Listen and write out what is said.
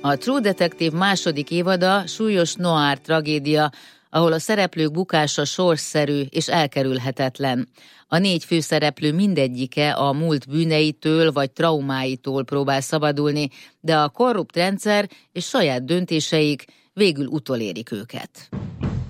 A True Detective második évada súlyos noir tragédia, ahol a szereplők bukása sorsszerű és elkerülhetetlen. A 4 főszereplő mindegyike a múlt bűneitől vagy traumáitól próbál szabadulni, de a korrupt rendszer és saját döntéseik végül utolérik őket.